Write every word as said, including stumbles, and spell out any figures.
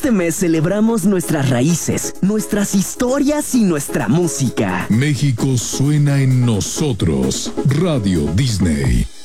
Este mes celebramos nuestras raíces, nuestras historias y nuestra música. México suena en nosotros. Radio Disney.